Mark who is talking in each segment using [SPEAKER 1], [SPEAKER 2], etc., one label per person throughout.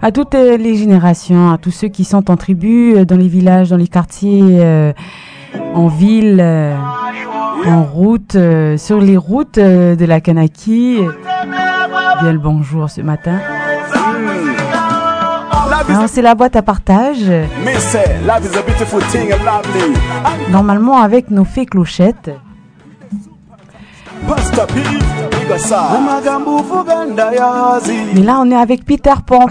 [SPEAKER 1] À toutes les générations, à tous ceux qui sont en tribu, dans les villages, dans les quartiers, en ville, en route, sur les routes de la Kanaki. Bien le bonjour ce matin. Alors, c'est la boîte à partage. Normalement avec nos fées clochettes. Mais là, on est avec Peter Pan.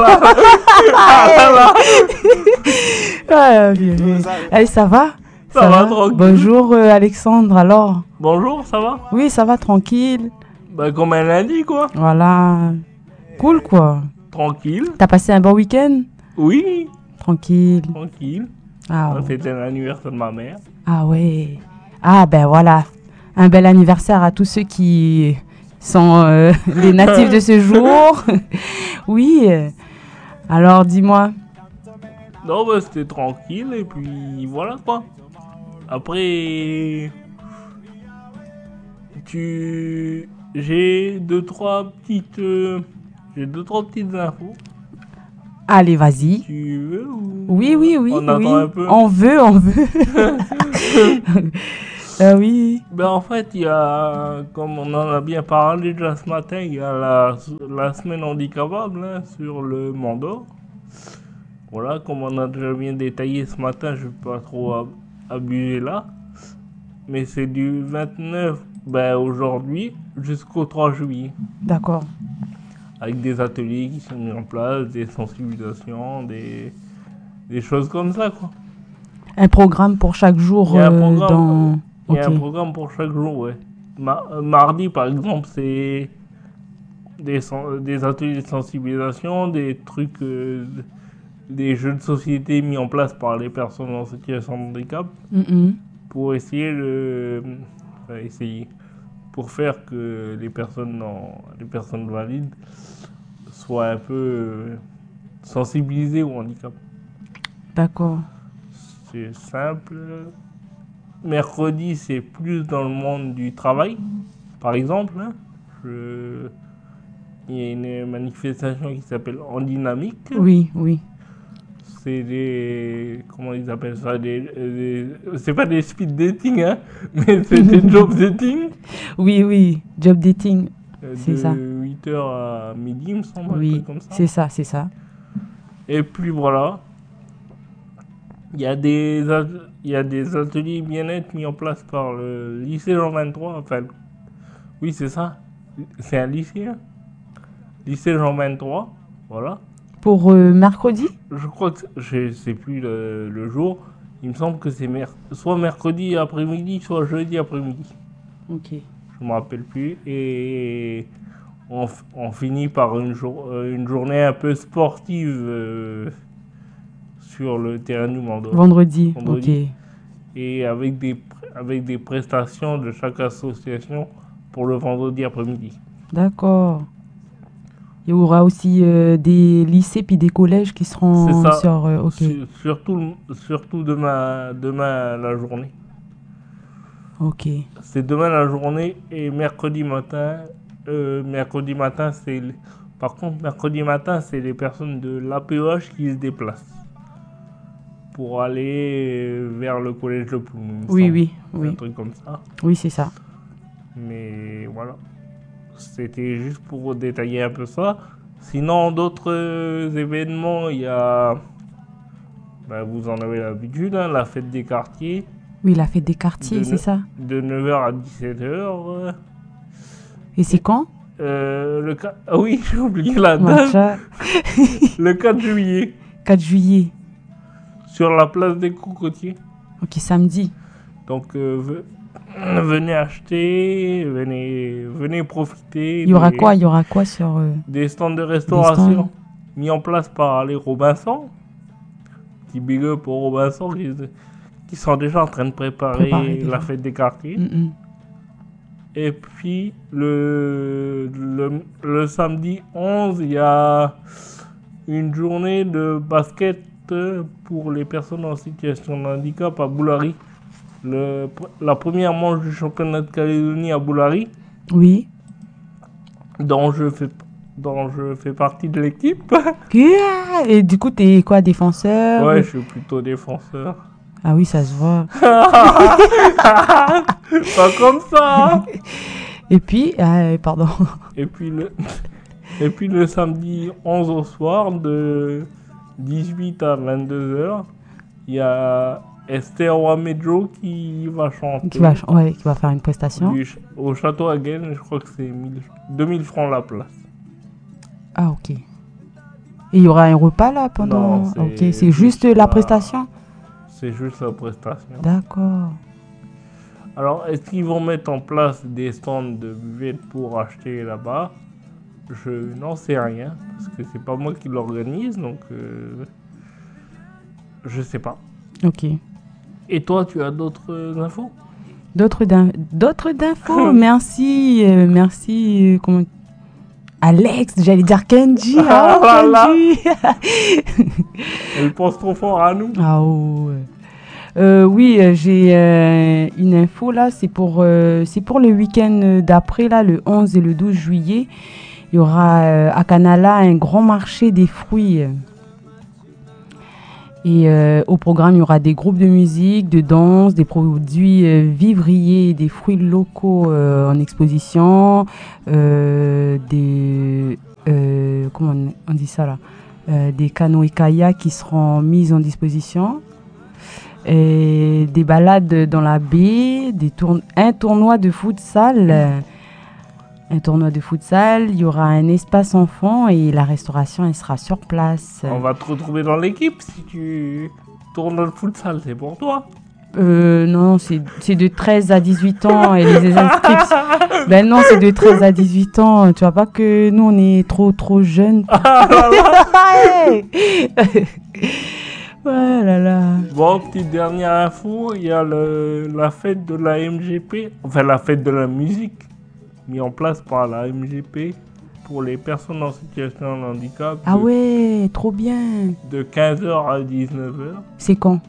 [SPEAKER 1] Allez, ça va?
[SPEAKER 2] Ça va tranquille.
[SPEAKER 1] Bonjour Alexandre, alors?
[SPEAKER 2] Bonjour, ça va?
[SPEAKER 1] Oui, ça va tranquille.
[SPEAKER 2] Bah, comme elle a dit, quoi.
[SPEAKER 1] Voilà. Cool, quoi.
[SPEAKER 2] Tranquille.
[SPEAKER 1] T'as passé un bon week-end?
[SPEAKER 2] Oui.
[SPEAKER 1] Tranquille.
[SPEAKER 2] Tranquille.
[SPEAKER 1] Ah,
[SPEAKER 2] On a fêté l'anniversaire de ma mère.
[SPEAKER 1] Ah ouais. Ah ben voilà. Un bel anniversaire à tous ceux qui sont les natifs de ce jour. Oui. Alors, dis-moi.
[SPEAKER 2] Non, bah, c'était tranquille, et puis voilà, quoi. Après, j'ai deux, trois petites infos.
[SPEAKER 1] Allez, vas-y.
[SPEAKER 2] Tu veux ou...
[SPEAKER 1] Oui.
[SPEAKER 2] On attend un peu.
[SPEAKER 1] On veut. Oui.
[SPEAKER 2] Ben en fait, il y a, comme on en a bien parlé déjà ce matin, il y a la semaine handicapable hein, sur le Mont d'Or. Voilà, comme on a déjà bien détaillé ce matin, je ne vais pas trop abuser là. Mais c'est du 29 aujourd'hui jusqu'au 3 juillet.
[SPEAKER 1] D'accord.
[SPEAKER 2] Avec des ateliers qui sont mis en place, des sensibilisations, des choses comme ça, quoi.
[SPEAKER 1] Un programme pour chaque jour
[SPEAKER 2] Il y a un programme, il y a
[SPEAKER 1] Ok.
[SPEAKER 2] un programme pour chaque jour, ouais. Mardi, par exemple, c'est des ateliers de sensibilisation, des trucs, des jeux de société mis en place par les personnes en situation de handicap pour pour faire que les personnes valides soient un peu sensibilisées au handicap.
[SPEAKER 1] D'accord.
[SPEAKER 2] C'est simple. Mercredi, c'est plus dans le monde du travail. Par exemple, hein, il y a une manifestation qui s'appelle En Dynamique.
[SPEAKER 1] Oui.
[SPEAKER 2] C'est comment ils appellent ça, c'est pas des speed dating, hein, mais c'est des job dating.
[SPEAKER 1] Oui. Job dating. C'est ça.
[SPEAKER 2] De 8h à midi, il me semble, un
[SPEAKER 1] Oui,
[SPEAKER 2] truc comme ça.
[SPEAKER 1] c'est ça.
[SPEAKER 2] Et puis voilà. Il y a des ateliers bien-être mis en place par le lycée Jean 23. Enfin, oui, c'est ça. C'est un lycée. Hein. Lycée Jean 23. Voilà.
[SPEAKER 1] Pour mercredi?
[SPEAKER 2] Je crois que je sais plus le jour. Il me semble que c'est soit mercredi après-midi, soit jeudi après-midi.
[SPEAKER 1] Ok.
[SPEAKER 2] Je me rappelle plus. Et on finit par une journée un peu sportive. Sur le terrain du Mont d'Or.
[SPEAKER 1] Vendredi. Ok.
[SPEAKER 2] Et avec des prestations de chaque association pour le vendredi après-midi.
[SPEAKER 1] D'accord. Il y aura aussi des lycées puis des collèges qui seront
[SPEAKER 2] C'est ça.
[SPEAKER 1] sur... ok.
[SPEAKER 2] Surtout demain la journée.
[SPEAKER 1] Ok.
[SPEAKER 2] C'est demain la journée et mercredi matin. Par contre, mercredi matin, c'est les personnes de l'APEH qui se déplacent pour aller vers le collège de Ploumou.
[SPEAKER 1] Oui.
[SPEAKER 2] Un truc comme ça.
[SPEAKER 1] Oui, c'est ça.
[SPEAKER 2] Mais voilà. C'était juste pour détailler un peu ça. Sinon, d'autres événements, il y a... vous en avez l'habitude, hein, la fête des quartiers.
[SPEAKER 1] Oui, la fête des quartiers, c'est ça.
[SPEAKER 2] De 9h à 17h.
[SPEAKER 1] Et c'est quand?
[SPEAKER 2] Ah oui, j'ai oublié la date. Le 4 juillet.
[SPEAKER 1] 4 juillet.
[SPEAKER 2] Sur la place des Cocotiers.
[SPEAKER 1] Ok, samedi.
[SPEAKER 2] Donc, venez acheter, venez profiter.
[SPEAKER 1] Il y aura quoi sur...
[SPEAKER 2] Des stands de restauration mis en place par les Robinson. Petit big up aux Robinson qui sont déjà en train de préparer la fête des quartiers. Et puis, le samedi 11, il y a une journée de basket pour les personnes en situation de handicap à Boulari. La première manche du championnat de Calédonie à Boulari.
[SPEAKER 1] Oui.
[SPEAKER 2] Dont je fais dont je fais partie de l'équipe.
[SPEAKER 1] Et du coup, t'es quoi, défenseur?
[SPEAKER 2] Ouais, je suis plutôt défenseur.
[SPEAKER 1] Ah oui, ça se voit.
[SPEAKER 2] Pas comme ça.
[SPEAKER 1] Et puis, pardon.
[SPEAKER 2] Et puis le samedi 11 au soir, de 18 à 22h, il y a Esther Wamejo qui va chanter.
[SPEAKER 1] Qui va faire une prestation.
[SPEAKER 2] Au Château Hagen, je crois que c'est 2000 francs la place.
[SPEAKER 1] Ah, ok. Et il y aura un repas là pendant...
[SPEAKER 2] Non,
[SPEAKER 1] ok, c'est juste la prestation?
[SPEAKER 2] C'est juste la prestation.
[SPEAKER 1] D'accord.
[SPEAKER 2] Alors, est-ce qu'ils vont mettre en place des stands de buvettes pour acheter là-bas? Je n'en sais rien, parce que c'est pas moi qui l'organise, donc je sais pas.
[SPEAKER 1] Ok.
[SPEAKER 2] Et toi, tu as d'autres infos?
[SPEAKER 1] D'autres infos? Merci, merci. Comment... Alex, j'allais dire Kenji. Kenji.
[SPEAKER 2] Elle pense trop fort à nous.
[SPEAKER 1] Ah ouais. Oui, j'ai une info là, c'est pour le week-end d'après, là, le 11 et le 12 juillet. Il y aura à Canala un grand marché des fruits. Et au programme, il y aura des groupes de musique, de danse, des produits vivriers, des fruits locaux en exposition, comment on dit ça là, des canoës et kayaks qui seront mis en disposition. Et des balades dans la baie, un tournoi de futsal. Il y aura un espace enfant et la restauration, elle sera sur place.
[SPEAKER 2] On va te retrouver dans l'équipe si tu tournes dans le futsal, c'est pour toi.
[SPEAKER 1] Non, c'est de 13 à 18 ans et les inscriptions. Ben non, c'est de 13 à 18 ans. Tu vois pas que nous, on est trop jeunes. Ouais, là là.
[SPEAKER 2] Bon, petite dernière info, il y a la fête de la MGP, enfin la fête de la musique, mise en place par la MGP pour les personnes en situation de handicap.
[SPEAKER 1] Ah ouais, trop bien.
[SPEAKER 2] De 15h à 19h.
[SPEAKER 1] C'est quand?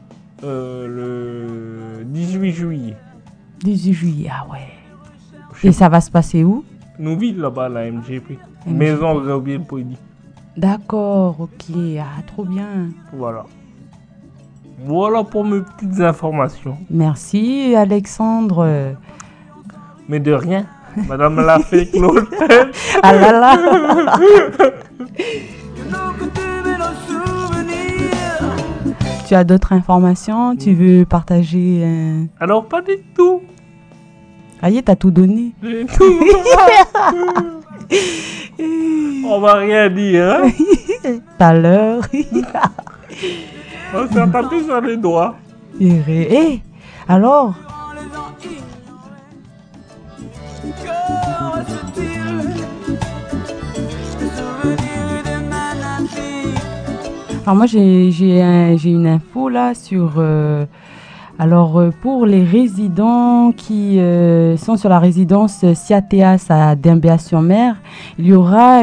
[SPEAKER 2] Le 18 juillet.
[SPEAKER 1] 18 juillet, ah ouais. Et ça va se passer où?
[SPEAKER 2] Nouville, là-bas, la MGP. Maison Gabriel Poidi.
[SPEAKER 1] D'accord, ok. Ah, trop bien.
[SPEAKER 2] Voilà. Voilà pour mes petites informations.
[SPEAKER 1] Merci, Alexandre.
[SPEAKER 2] Mais de rien. Madame l'a fait, Claude.
[SPEAKER 1] Ah là là. Tu as d'autres informations? Tu veux partager?
[SPEAKER 2] Alors, pas du tout.
[SPEAKER 1] Aïe, t'as tout donné.
[SPEAKER 2] J'ai tout. On va rien dire. Hein?
[SPEAKER 1] Tout à l'heure.
[SPEAKER 2] On s'est tapé sur les doigts.
[SPEAKER 1] Eh, alors? Alors moi j'ai une info là sur pour les résidents qui sont sur la résidence Siateas à Dimbéa-sur-Mer, il y aura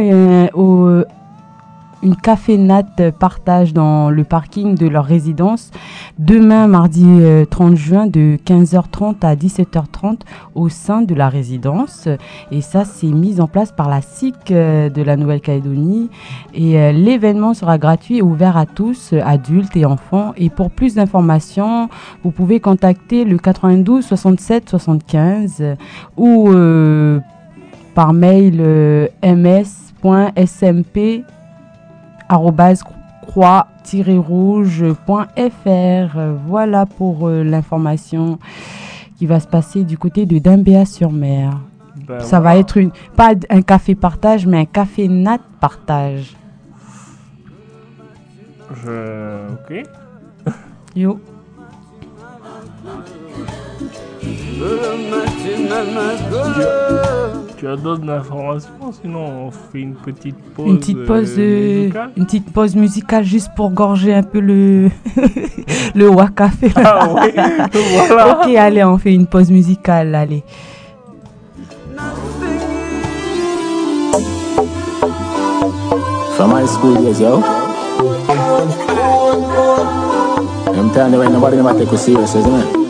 [SPEAKER 1] une cafénate partage dans le parking de leur résidence demain mardi 30 juin de 15h30 à 17h30 au sein de la résidence, et ça c'est mis en place par la SIC de la Nouvelle-Calédonie, et l'événement sera gratuit et ouvert à tous, adultes et enfants, et pour plus d'informations vous pouvez contacter le 92 67 75 ou par mail ms.smp@croix-rouge.fr. Voilà pour l'information qui va se passer du côté de Dimbéa-sur-Mer. Ça va être pas un café partage, mais un café nat partage.
[SPEAKER 2] Ok.
[SPEAKER 1] Yo.
[SPEAKER 2] Tu as d'autres informations? Sinon, on fait une petite pause.
[SPEAKER 1] Musicale. Une petite pause musicale juste pour gorger un peu le Wakafé.
[SPEAKER 2] Ah oui, voilà.
[SPEAKER 1] Ok, allez, on fait une pause musicale, allez.
[SPEAKER 3] From high school years, yo. I'm telling you, nobody never take you serious, isn't it?